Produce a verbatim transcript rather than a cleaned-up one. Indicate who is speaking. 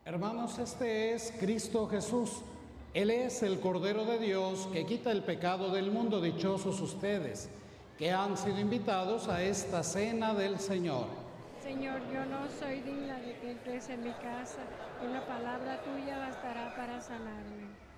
Speaker 1: Hermanos, este es Cristo Jesús. Él es el Cordero de Dios que quita el pecado del mundo. Dichosos ustedes que han sido invitados a esta cena del Señor.
Speaker 2: Señor, yo no soy digna de que entres en mi casa, una palabra tuya bastará para sanarme.